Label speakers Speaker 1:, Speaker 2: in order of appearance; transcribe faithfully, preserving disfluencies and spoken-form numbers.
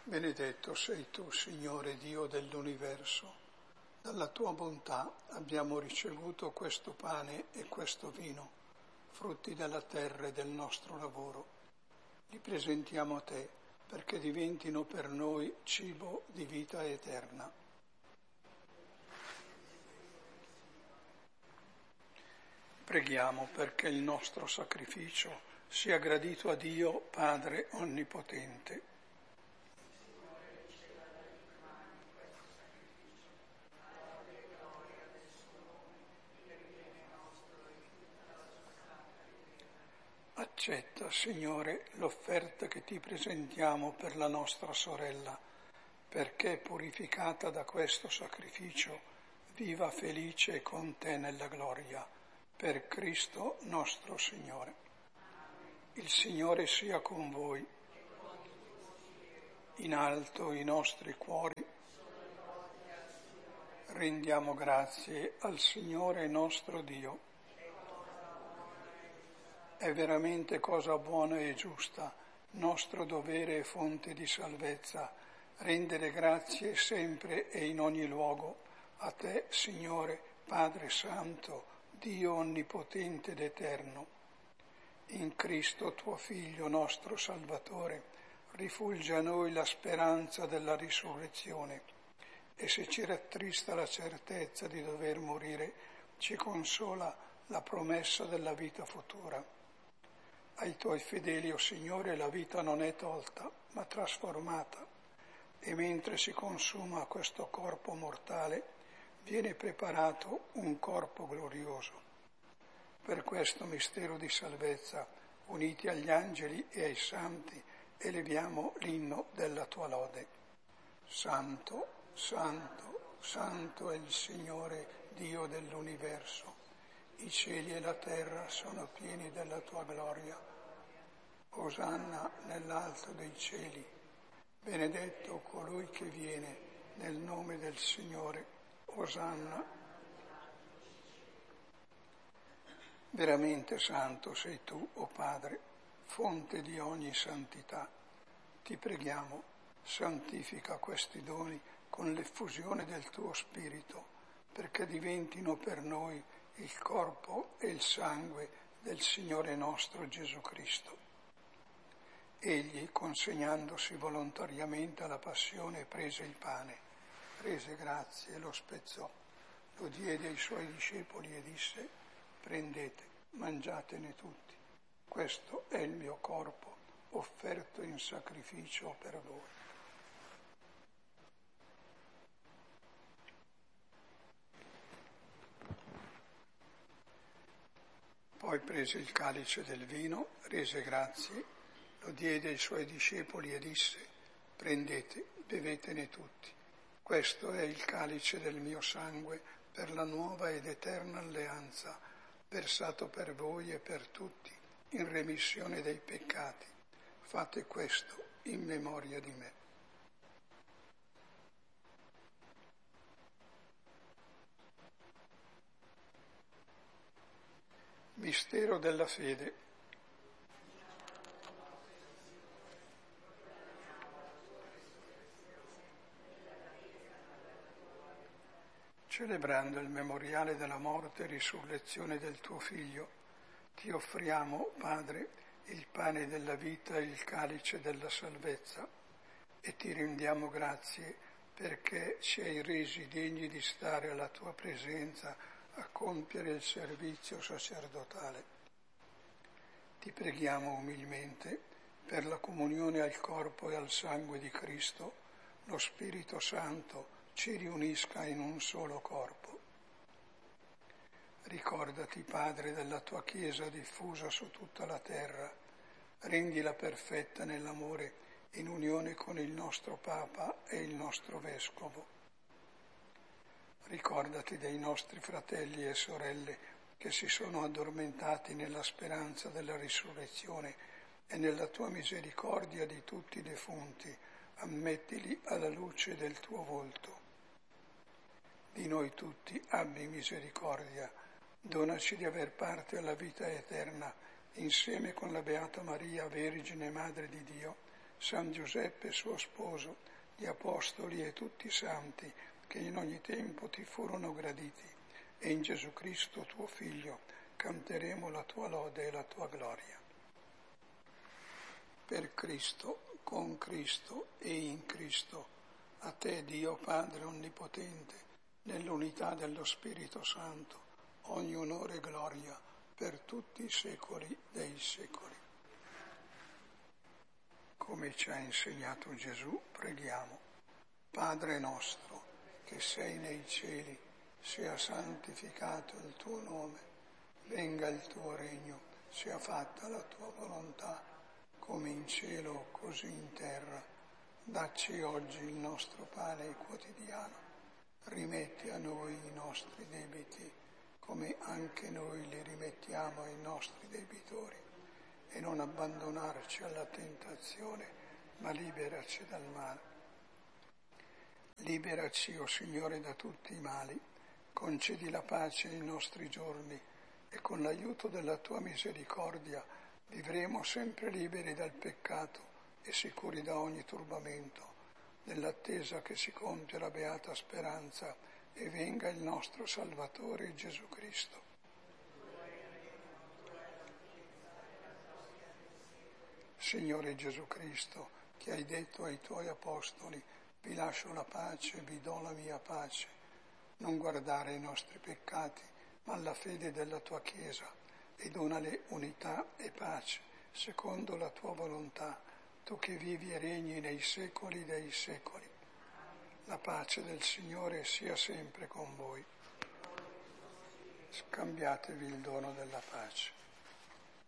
Speaker 1: Benedetto sei tu, Signore Dio dell'universo. Dalla tua bontà abbiamo ricevuto questo pane e questo vino, frutti della terra e del nostro lavoro. Li presentiamo a te perché diventino per noi cibo di vita eterna. Preghiamo perché il nostro sacrificio sia gradito a Dio Padre Onnipotente. Accetta, Signore, l'offerta che ti presentiamo per la nostra sorella, perché purificata da questo sacrificio, viva felice con te nella gloria, per Cristo nostro Signore. Il Signore sia con voi. In alto i nostri cuori. Rendiamo grazie al Signore nostro Dio. È veramente cosa buona e giusta, nostro dovere e fonte di salvezza, rendere grazie sempre e in ogni luogo a te, Signore, Padre Santo, Dio Onnipotente ed Eterno. In Cristo, tuo Figlio, nostro Salvatore, rifulge a noi la speranza della risurrezione e se ci rattrista la certezza di dover morire, ci consola la promessa della vita futura. Ai tuoi fedeli, o Signore, la vita non è tolta, ma trasformata, e mentre si consuma questo corpo mortale, viene preparato un corpo glorioso. Per questo mistero di salvezza, uniti agli angeli e ai santi, eleviamo l'inno della tua lode. Santo, santo, santo è il Signore, Dio dell'universo. I cieli e la terra sono pieni della tua gloria. Osanna nell'alto dei cieli. Benedetto colui che viene nel nome del Signore. Osanna. Veramente santo sei tu, o Padre, fonte di ogni santità. Ti preghiamo, santifica questi doni con l'effusione del tuo Spirito, perché diventino per noi il corpo e il sangue del Signore nostro Gesù Cristo. Egli, consegnandosi volontariamente alla passione, prese il pane, rese grazie e lo spezzò, lo diede ai suoi discepoli e disse: prendete, mangiatene tutti, questo è il mio corpo, offerto in sacrificio per voi. Poi prese il calice del vino, rese grazie, lo diede ai suoi discepoli e disse: prendete, bevetene tutti. Questo è il calice del mio sangue per la nuova ed eterna alleanza, versato per voi e per tutti in remissione dei peccati. Fate questo in memoria di me. Mistero della fede. Celebrando il memoriale della morte e risurrezione del tuo Figlio, ti offriamo, Padre, il pane della vita e il calice della salvezza, e ti rendiamo grazie perché ci hai resi degni di stare alla tua presenza a compiere il servizio sacerdotale. Ti preghiamo umilmente per la comunione al corpo e al sangue di Cristo, lo Spirito Santo ci riunisca in un solo corpo. Ricordati, Padre, della tua Chiesa diffusa su tutta la terra, rendila perfetta nell'amore in unione con il nostro Papa e il nostro Vescovo. Ricordati dei nostri fratelli e sorelle che si sono addormentati nella speranza della risurrezione e nella tua misericordia di tutti i defunti, ammettili alla luce del tuo volto. Di noi tutti abbi misericordia, donaci di aver parte alla vita eterna, insieme con la Beata Maria, Vergine Madre di Dio, San Giuseppe suo sposo, gli apostoli e tutti i santi che in ogni tempo ti furono graditi, e in Gesù Cristo tuo Figlio canteremo la tua lode e la tua gloria. Per Cristo, con Cristo e in Cristo, a te Dio Padre Onnipotente, nell'unità dello Spirito Santo, ogni onore e gloria per tutti i secoli dei secoli. Come ci ha insegnato Gesù, preghiamo. Padre nostro, che sei nei cieli, sia santificato il tuo nome, venga il tuo regno, sia fatta la tua volontà, come in cielo così in terra. Dacci oggi il nostro pane quotidiano, rimetti a noi i nostri debiti, come anche noi li rimettiamo ai nostri debitori, e non abbandonarci alla tentazione, ma liberaci dal male. Liberaci, o Signore, da tutti i mali, concedi la pace ai nostri giorni e con l'aiuto della tua misericordia vivremo sempre liberi dal peccato e sicuri da ogni turbamento, nell'attesa che si compia la beata speranza e venga il nostro Salvatore Gesù Cristo. Signore Gesù Cristo, che hai detto ai tuoi apostoli: vi lascio la pace, vi do la mia pace, non guardare i nostri peccati, ma alla fede della tua Chiesa, e donale unità e pace, secondo la tua volontà, tu che vivi e regni nei secoli dei secoli. La pace del Signore sia sempre con voi. Scambiatevi il dono della pace.